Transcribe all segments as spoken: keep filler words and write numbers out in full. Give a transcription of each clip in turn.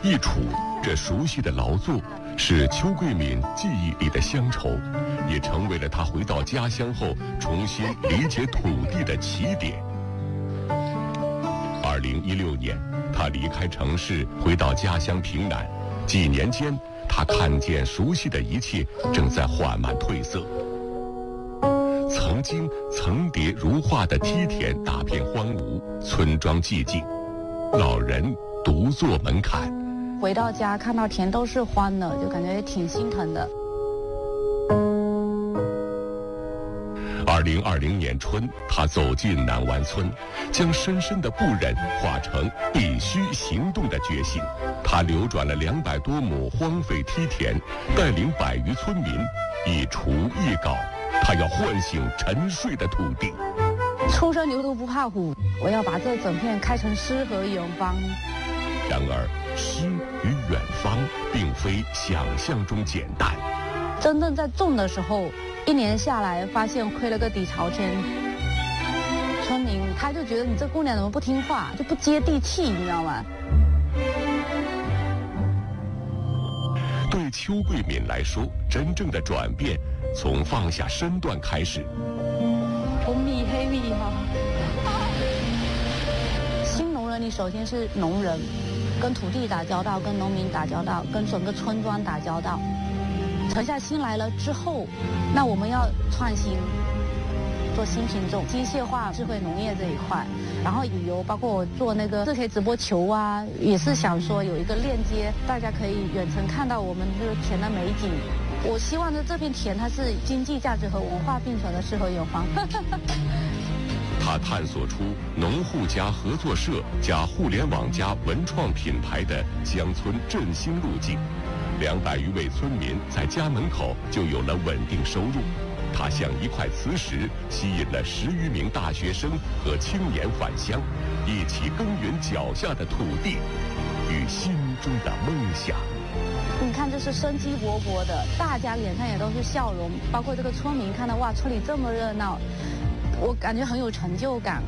一锄，这熟悉的劳作，是邱桂敏记忆里的乡愁，也成为了他回到家乡后重新理解土地的起点。二零一六年，他离开城市，回到家乡平南。几年间，他看见熟悉的一切正在缓慢褪色。曾经层叠如画的梯田大片荒芜，村庄寂静，老人独坐门槛。 回到家看到田都是荒的，就感觉也挺心疼的。 二零二零年春，他走进南湾村，将深深的不忍化成必须行动的决心。他流转了两百多亩荒废梯田，带领百余村民一锄一镐，他要唤醒沉睡的土地。 初生牛犊不怕虎，我要把这整片开成诗和远方。 然而，诗与远方并非想象中简单。 真正在种的时候，一年下来发现亏了个底朝天。村民他就觉得你这姑娘怎么不听话，就不接地气，你知道吗？ 对邱桂敏来说，真正的转变从放下身段开始。 红米黑米哈，新农人你首先是农人，跟土地打交道，跟农民打交道，跟整个村庄打交道。沉下心来了之后，那我们要创新，做新品种，机械化、智慧农业这一块，然后旅游，包括我做那个自黑直播球啊，也是想说有一个链接，大家可以远程看到我们这个田的美景。我希望的这片田它是经济价值和文化并存的诗和远方。 他探索出农户加合作社加互联网加文创品牌的乡村振兴路径。两百余位村民在家门口就有了稳定收入。他像一块磁石，吸引了十余名大学生和青年返乡，一起耕耘脚下的土地与心中的梦想。 你看，这是生机勃勃的，大家脸上也都是笑容，包括这个村民看到哇，村里这么热闹，我感觉很有成就感。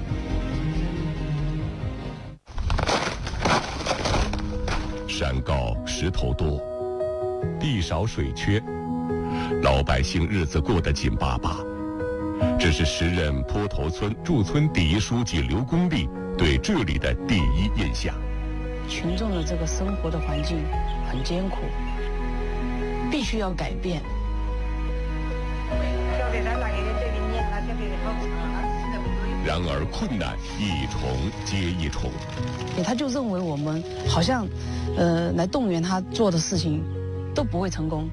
山高石头多，地少水缺，老百姓日子过得紧巴巴。这是时任坡头村驻村第一书记刘公立对这里的第一印象。 群众的这个生活的环境很艰苦，必须要改变。 然而困难一重接一重， 他就认为我们好像，呃，来动员他做的事情都不会成功。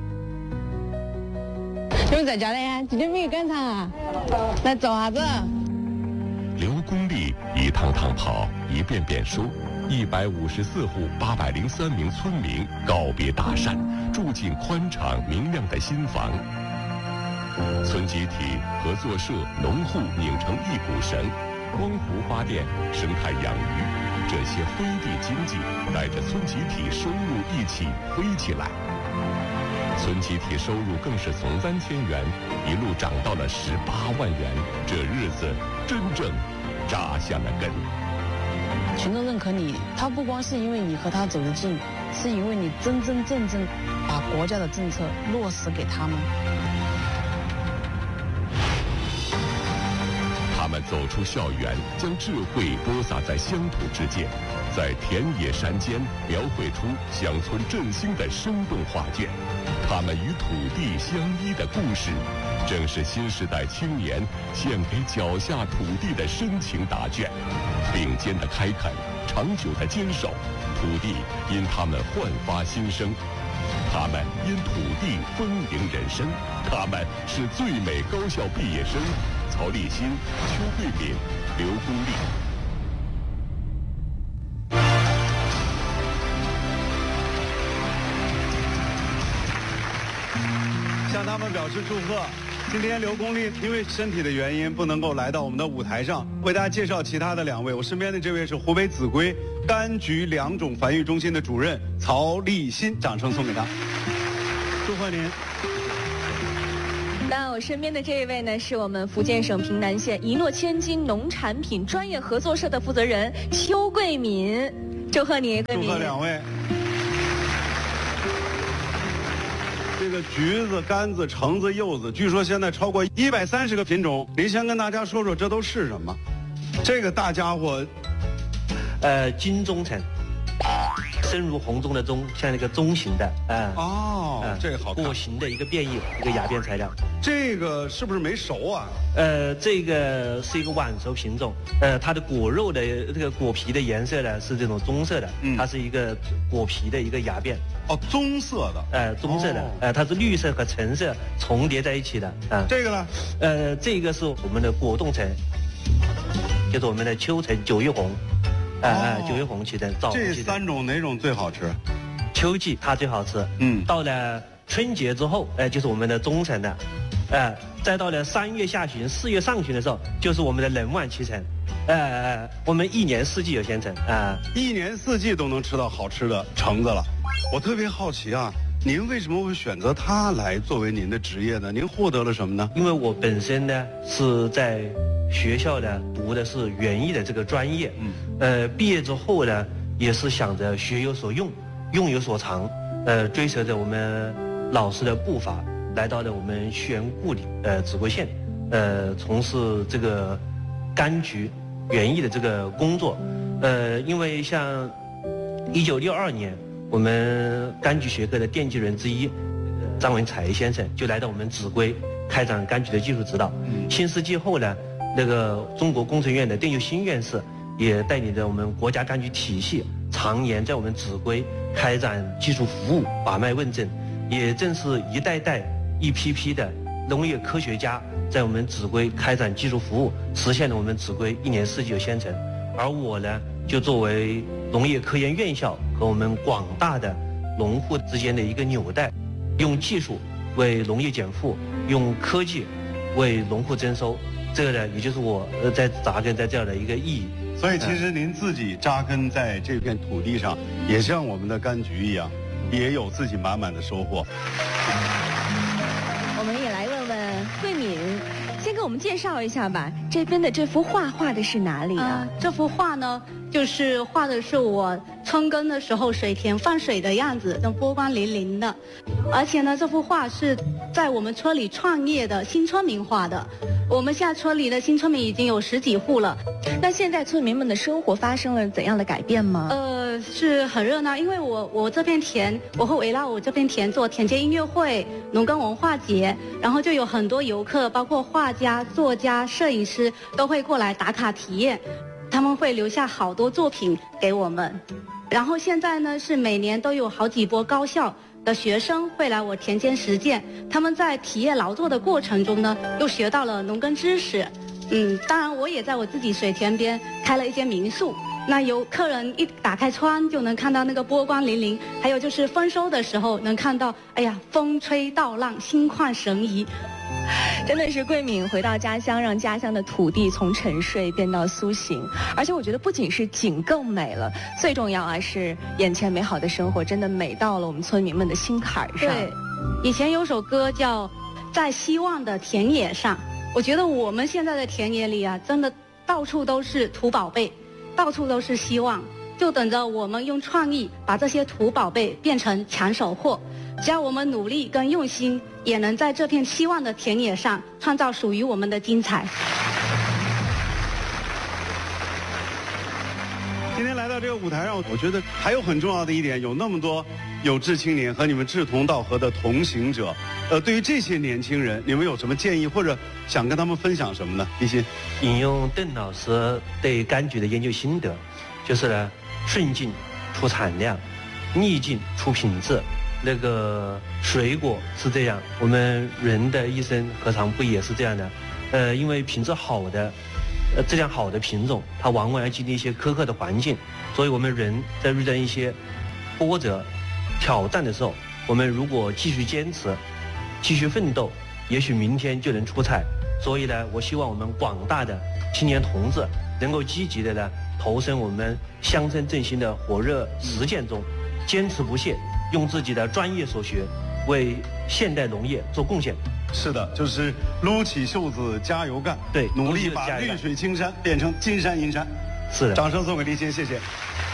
有在家的呀？今天没有赶场啊？来走啥子？ 刘公立一趟趟跑，一遍遍说。一百五十四户八百零三名村民告别大山，住进宽敞明亮的新房。村集体、合作社、农户拧成一股绳，光伏发电、生态养鱼，这些飞地经济带着村集体收入一起飞起来。村集体收入更是从三千元一路涨到了十八万元，这日子真正扎下了根。 群众认可你，他不光是因为你和他走得近，是因为你真真正正把国家的政策落实给他们。 他们走出校园，将智慧播撒在乡土之间，在田野山间描绘出乡村振兴的生动画卷。他们与土地相依的故事，正是新时代青年献给脚下土地的深情答卷。并肩的开垦，长久的坚守，土地因他们焕发新生，他们因土地丰盈人生，他们是最美高校毕业生曹立新、邱桂敏、刘公立。 向他们表示祝贺。今天刘公立因为身体的原因不能够来到我们的舞台上，为大家介绍其他的两位。我身边的这位是湖北秭归柑橘两种繁育中心的主任曹立新，掌声送给他。祝贺您。 那我身边的这一位呢，是我们福建省平南县一诺千金农产品专业合作社的负责人邱桂敏，祝贺你，桂敏。 祝贺两位。 这个橘子、柑子、橙子、柚子，据说现在超过一百三十个品种。您先跟大家说说这都是什么？这个大家伙， 呃，金钟橙。深如红中的钟，像那个钟形的，啊、 呃、哦，呃、这个好看。 果形的一个变异，一个芽变材料。 这个是不是没熟啊？ 呃，这个是一个晚熟品种，呃，它的果肉的这个果皮的颜色呢是这种棕色的，嗯、它是一个果皮的一个芽变。 哦，棕色的。 呃，棕色的，哦、呃，它是绿色和橙色重叠在一起的。啊、呃， 这个呢？ 呃，这个是我们的果冻橙，就是我们的秋橙、九月红。啊啊！九月红旗的枣红旗的。 这三种哪种最好吃？ 秋季它最好吃。嗯。到了春节之后，哎、呃，就是我们的中橙的，哎、呃，再到了三月下旬、四月上旬的时候，就是我们的冷晚期橙。呃，我们一年四季有鲜橙啊、呃， 一年四季都能吃到好吃的橙子了。我特别好奇啊，您为什么会选择它来作为您的职业呢？您获得了什么呢？ 因为我本身呢是在学校呢读的是园艺的这个专业，嗯，呃，毕业之后呢也是想着学有所用，用有所长，呃，追随着我们老师的步伐，来到了我们西园故里，呃，秭归县，呃，从事这个柑橘园艺的这个工作，呃，因为像一九六二年，我们柑橘学科的奠基人之一张文才先生就来到我们秭归开展柑橘的技术指导。嗯，新世纪后呢，那个中国工程院的邓秀新院士也带领着我们国家柑橘体系，常年在我们秭归开展技术服务，把脉问诊。也正是一代代、一批批的农业科学家在我们秭归开展技术服务，实现了我们秭归一年四季有鲜橙。而我呢，就作为农业科研院校和我们广大的农户之间的一个纽带，用技术为农业减负，用科技为农户增收。这个呢，也就是我呃在扎根在这样的一个意义。 所以，其实您自己扎根在这片土地上，也像我们的柑橘一样，也有自己满满的收获。 我们也来问问桂敏，先给我们介绍一下吧，这边的这幅画画的是哪里啊？ 呃、这幅画呢，就是画的是我春耕的时候水田放水的样子，那波光粼粼的。而且呢，这幅画是在我们村里创业的新村民画的。我们现在村里的新村民已经有十几户了。 那现在村民们的生活发生了怎样的改变吗？ 呃，是很热闹，因为我我这片田，我会围绕我这片田做田间音乐会、农耕文化节，然后就有很多游客，包括画家、作家、摄影师都会过来打卡体验，他们会留下好多作品给我们。然后现在呢，是每年都有好几波高校的学生会来我田间实践，他们在体验劳作的过程中呢，又学到了农耕知识。嗯，当然我也在我自己水田边开了一间民宿，那有客人一打开窗就能看到那个波光粼粼，还有就是丰收的时候能看到，哎呀，风吹稻浪，心旷神怡。 真的是桂敏回到家乡，让家乡的土地从沉睡变到苏醒。而且我觉得不仅是景更美了，最重要啊是眼前美好的生活真的美到了我们村民们的心坎上。 对，以前有首歌叫《在希望的田野上》，我觉得我们现在的田野里啊，真的到处都是土宝贝，到处都是希望，就等着我们用创意把这些土宝贝变成抢手货。只要我们努力跟用心，也能在这片希望的田野上创造属于我们的精彩。 今天来到这个舞台上，我觉得还有很重要的一点，有那么多有志青年和你们志同道合的同行者。呃，对于这些年轻人，你们有什么建议，或者想跟他们分享什么呢？一心引用邓老师对柑橘的研究心得，就是呢，顺境出产量，逆境出品质。那个水果是这样，我们人的一生何尝不也是这样的？呃，因为品质好的，呃，质量好的品种，它往往要经历一些苛刻的环境，所以我们人在遇到一些波折、挑战的时候，我们如果继续坚持，继续奋斗，也许明天就能出彩。所以呢，我希望我们广大的青年同志能够积极的呢投身我们乡村振兴的火热实践中，坚持不懈。用自己的专业所学，为现代农业做贡献。 是的，就是撸起袖子加油干， 对， 努力把绿水青山变成金山银山。 是的， 掌声送给立新，谢谢。